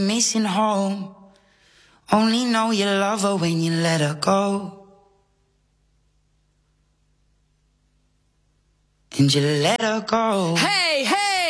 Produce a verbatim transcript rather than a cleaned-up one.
missing home. Only know you love her when you let her go. And you let her go. Hey, hey!